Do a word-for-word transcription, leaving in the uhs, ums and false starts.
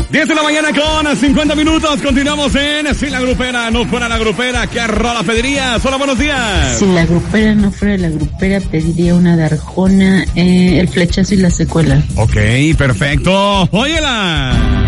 diez de la mañana con cincuenta minutos. Continuamos en Si la Grupera no fuera la Grupera. ¿Qué rola pedirías? Hola, buenos días. Si la Grupera no fuera la Grupera, pediría una de Arjona, eh, El Flechazo y la Secuela. Ok, perfecto. Óyela.